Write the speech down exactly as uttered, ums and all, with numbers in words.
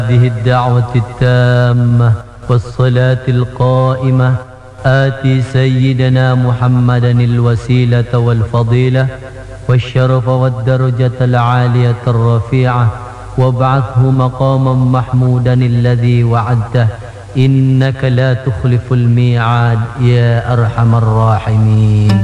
هذه الدعوة التامة والصلاة القائمة آتي سيدنا محمدا الوسيلة والفضيلة والشرف والدرجة العالية الرفيعة وابعثه مقاما محمودا الذي وعدته إنك لا تخلف الميعاد يا أرحم الراحمين.